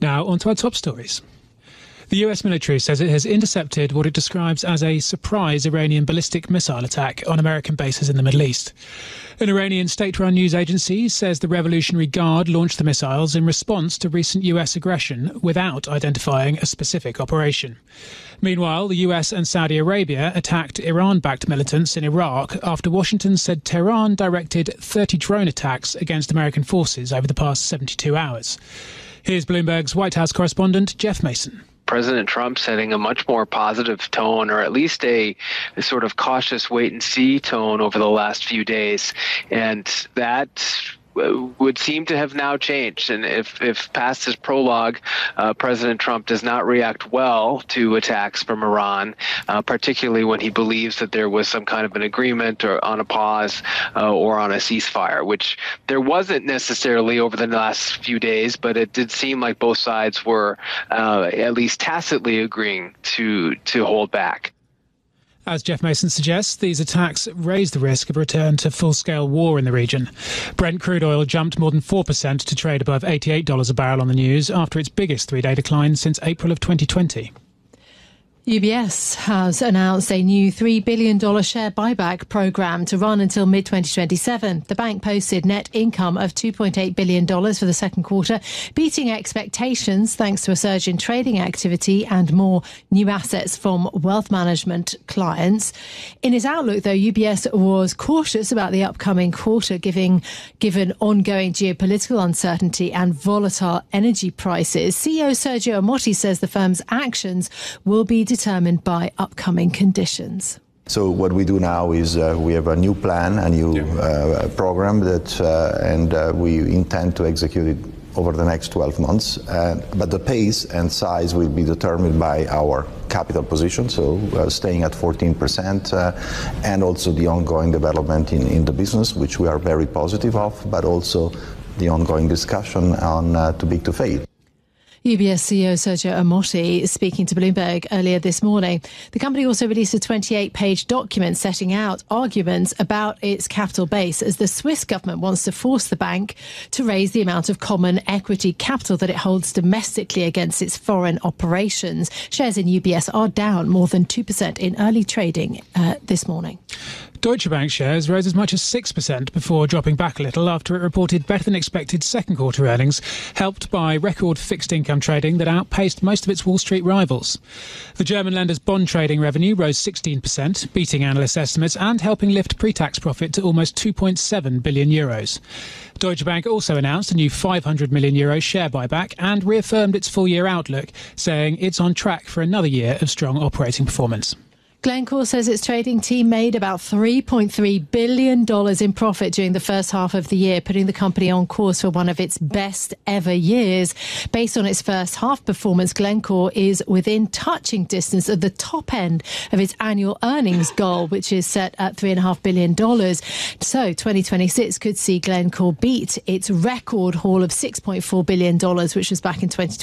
Now, on to our top stories. The US military says it has intercepted what it describes as a surprise Iranian ballistic missile attack on American bases in the Middle East. An Iranian state-run news agency says the Revolutionary Guard launched the missiles in response to recent US aggression without identifying a specific operation. Meanwhile, the US and Saudi Arabia attacked Iran-backed militants in Iraq after Washington said Tehran directed 30 drone attacks against American forces over the past 72 hours. Here's Bloomberg's White House correspondent, Jeff Mason. President Trump setting a much more positive tone, or at least a sort of cautious wait-and-see tone over the last few days. And that would seem to have now changed. And if past his prologue, President Trump does not react well to attacks from Iran, particularly when he believes that there was some kind of an agreement or on a pause or on a ceasefire, which there wasn't necessarily over the last few days, but it did seem like both sides were at least tacitly agreeing to hold back. As Jeff Mason suggests, these attacks raise the risk of a return to full-scale war in the region. Brent crude oil jumped more than 4% to trade above $88 a barrel on the news after its biggest three-day decline since April of 2020. UBS has announced a new $3 billion share buyback programme to run until mid-2027. The bank posted net income of $2.8 billion for the second quarter, beating expectations thanks to a surge in trading activity and more new assets from wealth management clients. In its outlook, though, UBS was cautious about the upcoming quarter, given ongoing geopolitical uncertainty and volatile energy prices. CEO Sergio Ermotti says the firm's actions will be determined by upcoming conditions. So what we do now is we have a new plan, a new program that we intend to execute it over the next 12 months. But the pace and size will be determined by our capital position, so staying at 14%, and also the ongoing development in the business, which we are very positive of, but also the ongoing discussion on too big to fail. UBS CEO Sergio Ermotti speaking to Bloomberg earlier this morning. The company also released a 28-page document setting out arguments about its capital base as the Swiss government wants to force the bank to raise the amount of common equity capital that it holds domestically against its foreign operations. Shares in UBS are down more than 2% in early trading this morning. Deutsche Bank shares rose as much as 6% before dropping back a little after it reported better than expected second quarter earnings, helped by record fixed income trading that outpaced most of its Wall Street rivals. The German lender's bond trading revenue rose 16%, beating analyst estimates and helping lift pre-tax profit to almost 2.7 billion euros. Deutsche Bank also announced a new 500 million euro share buyback and reaffirmed its full-year outlook, saying it's on track for another year of strong operating performance. Glencore says its trading team made about $3.3 billion in profit during the first half of the year, putting the company on course for one of its best ever years. Based on its first half performance, Glencore is within touching distance of the top end of its annual earnings goal, which is set at $3.5 billion. So 2026 could see Glencore beat its record haul of $6.4 billion, which was back in 2020.